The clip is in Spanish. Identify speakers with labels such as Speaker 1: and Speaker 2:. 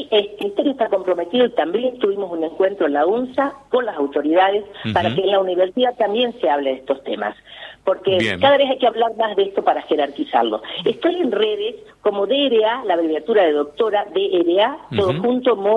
Speaker 1: el Ministerio está comprometido y también tuvimos un encuentro en la UNSA con las autoridades para que en la universidad también se hable de estos temas, porque cada vez hay que hablar más de esto para jerarquizarlo. Estoy en redes como DRA, la abreviatura de doctora, DRA, todo junto,